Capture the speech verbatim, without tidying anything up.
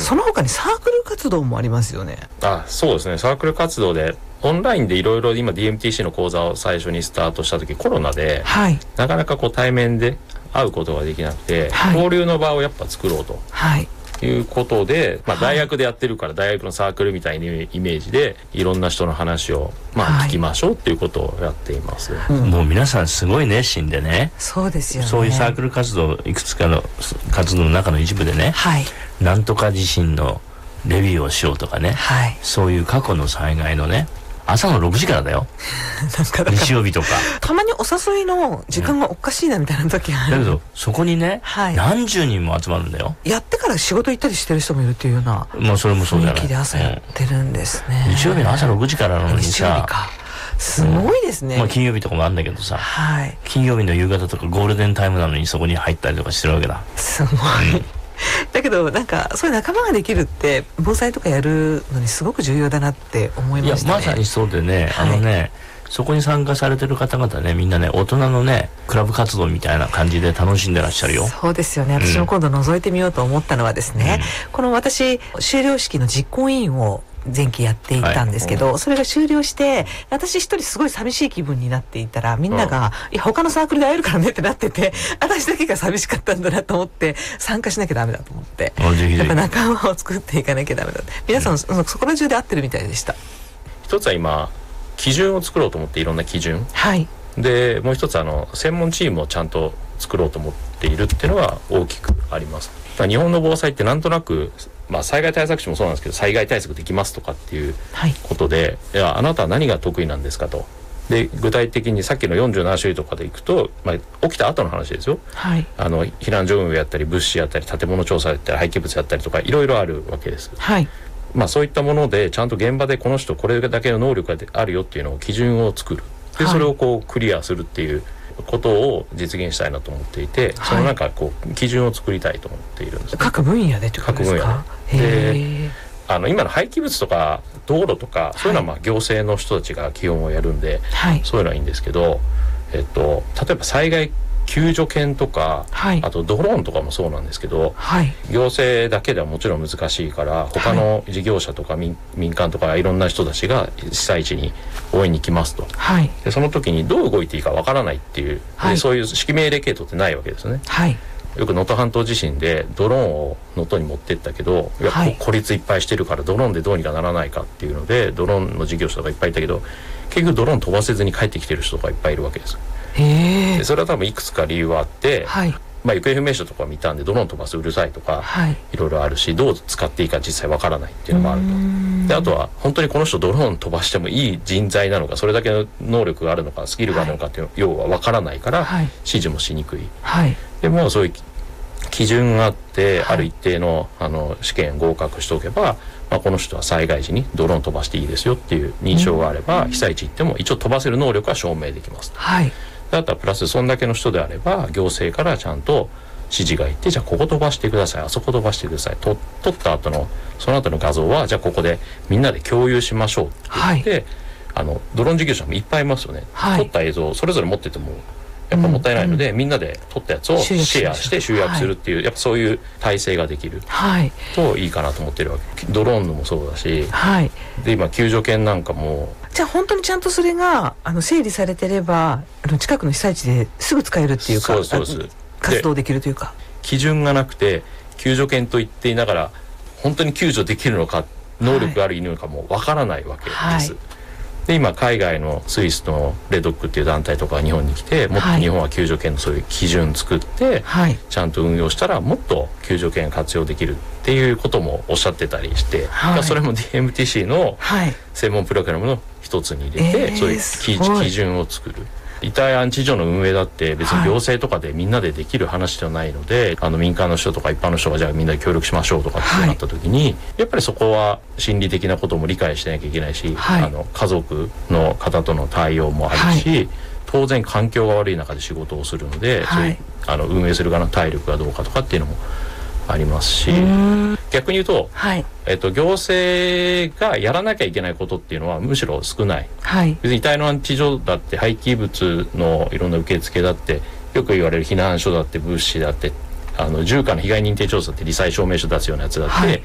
その他にサークル活動もありますよね。 あ、そうですね。サークル活動でオンラインでいろいろ今 ディーエムティーシー の講座を最初にスタートした時コロナで、はい、なかなかこう対面で会うことができなくて、はい、交流の場をやっぱ作ろうと、はい、いうことで、まあ、大学でやってるから大学のサークルみたいなイメージでいろんな人の話をまあ聞きましょうっていうことをやっています、はい、 もう皆さんすごい熱心でね。 そうですよね。 そういうサークル活動いくつかの活動の中の一部でね、はい、なんとか地震のレビューをしようとかね、はい、そういう過去の災害のね朝のろくじからだよなんか日曜日とかたまにお誘いの時間がおかしいなみたいな時ある、 うん、だけどそこにね、はい、何十人も集まるんだよ。 やってから仕事行ったりしてる人もいるっていうような、 まあそれもそうじゃない、 雰囲気で朝やってるんですね、 うん、日曜日の朝ろくじからなのにさ、 日曜日かすごいですね、 うん、まあ金曜日とかもあるんだけどさ、はい、金曜日の夕方とかゴールデンタイムなのにそこに入ったりとかしてるわけだ。 すごい、うんだけどなんかそういう仲間ができるって防災とかやるのにすごく重要だなって思いましたね。 いやまさにそうでね、はい、あのねそこに参加されてる方々ねみんなね大人のねクラブ活動みたいな感じで楽しんでらっしゃるよ。 そうですよね。私も今度覗いてみようと思ったのはですね、うん、この私修了式の実行委員を前期やっていたんですけど、はい、それが終了して私一人すごい寂しい気分になっていたらみんなが、うん、いや他のサークルで会えるからねってなってて私だけが寂しかったんだなと思って参加しなきゃダメだと思って、やっぱ仲間を作っていかなきゃダメだって皆さん、うん、そこら中で会ってるみたいでした。 一つは今基準を作ろうと思っていろんな基準、 はい、でもう一つあの専門チームをちゃんと作ろうと思っているっていうのが大きくあります。日本の防災ってなんとなくまあ、災害対策士もそうなんですけど災害対策できますとかっていうことで、はい、いやあなたは何が得意なんですかと。で具体的にさっきのよんじゅうなな種類とかでいくと、まあ、起きた後の話ですよ、はい、あの避難所運営やったり物資やったり建物調査やったり廃棄物やったりとかいろいろあるわけです、はいまあ、そういったものでちゃんと現場でこの人これだけの能力があるよっていうのを基準を作る。でそれをこうクリアするっていうことを実現したいなと思っていて、はい、そのなんかこう基準を作りたいと思っているんです、ね、 各分野でということですか。 各分野で。であの今の廃棄物とか道路とかそういうのはまあ行政の人たちが基本をやるんで、はい、そういうのはいいんですけど、えっと、例えば災害救助犬とか、はい、あとドローンとかもそうなんですけど、はい、行政だけではもちろん難しいから他の事業者とか 民,、はい、民間とかいろんな人たちが被災地に応援に来ますと、はい、でその時にどう動いていいかわからないっていう、はい、でそういう指揮命令系統ってないわけですね、はい、よく能登半島地震でドローンを能登に持ってったけど、いや、はい、孤立いっぱいしてるからドローンでどうにかならないかっていうのでドローンの事業者とかいっぱいいたけど結局ドローン飛ばせずに帰ってきてる人とかいっぱいいるわけです。へでそれは多分いくつか理由はあって、はいまあ、行方不明者とか見たんでドローン飛ばすうるさいとか、はい、いろいろあるしどう使っていいか実際わからないっていうのもあると。であとは本当にこの人ドローン飛ばしてもいい人材なのかそれだけの能力があるのかスキルがあるのかっていうの、はい、要はわからないから、はい、指示もしにくい、はい、でもそういう基準があって、はい、ある一定 の, あの試験合格しておけば、まあ、この人は災害時にドローン飛ばしていいですよっていう認証があれば、被災地行っても一応飛ばせる能力は証明できます、はい、だったらプラスそんだけの人であれば行政からちゃんと指示がいってじゃあここ飛ばしてくださいあそこ飛ばしてくださいと撮った後のその後の画像はじゃあここでみんなで共有しましょうって言って、はい、あのドローン事業者もいっぱいいますよね、はい、撮った映像それぞれ持っててもやっぱもったいないので、うんうん、みんなで撮ったやつをシェアして集約するっていう、はい、やっぱそういう体制ができる、はい、といいかなと思ってるわけ。ドローンのもそうだし、はい、で今救助犬なんかもじゃあ本当にちゃんとそれがあの整理されてればあの近くの被災地ですぐ使えるっていうかそうですそうです活動できるというか基準がなくて救助犬と言っていながら本当に救助できるのか能力がある犬のかもわからないわけです、はいで今海外のスイスのレドックっていう団体とかが日本に来てもっと日本は救助犬のそういう基準作って、はい、ちゃんと運用したらもっと救助犬活用できるっていうこともおっしゃってたりして、はい、それも ディーエムティーシー の専門プログラムの一つに入れて、はい、そういう 基, 基準を作る。遺体安置所の運営だって別に行政とかでみんなでできる話ではないので、はい、あの民間の人とか一般の人がじゃあみんなで協力しましょうとかってなった時に、はい、やっぱりそこは心理的なことも理解しなきゃいけないし、はい、あの家族の方との対応もあるし、はい、当然環境が悪い中で仕事をするので、はい、そういうあの運営する側の体力がどうかとかっていうのもありますし逆に言うと、はいえっと、行政がやらなきゃいけないことっていうのはむしろ少ない、はい、別に遺体の安置所だって廃棄物のいろんな受付だってよく言われる避難所だって物資だってあの住家の被害認定調査って罹災証明書出すようなやつだって、はい、